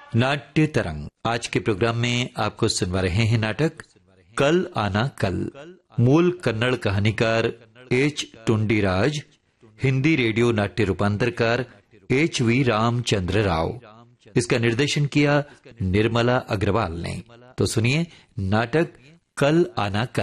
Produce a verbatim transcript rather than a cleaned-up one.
नाट्य तरंग। आज के प्रोग्राम में आपको सुनवा रहे हैं नाटक कल आना कल। मूल कन्नड़ कहानीकार एच टुंडीराज, हिंदी रेडियो नाट्य रूपांतरकार एच वी रामचंद्र राव। इसका निर्देशन किया निर्मला अग्रवाल ने। तो सुनिए नाटक कल आना कल।